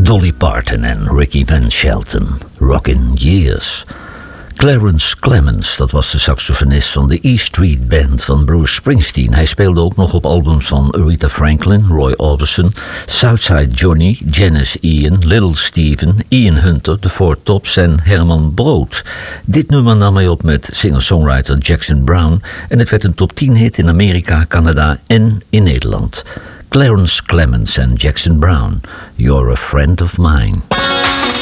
Dolly Parton en Ricky Van Shelton, Rockin' Years. Clarence Clemons, dat was de saxofonist van de E Street Band van Bruce Springsteen. Hij speelde ook nog op albums van Aretha Franklin, Roy Orbison, Southside Johnny, Janis Ian, Little Steven, Ian Hunter, de Four Tops en Herman Brood. Dit nummer nam hij op met singer-songwriter Jackson Browne en het werd een top 10 hit in Amerika, Canada en in Nederland. Clarence Clemons en Jackson Browne, You're a Friend of Mine.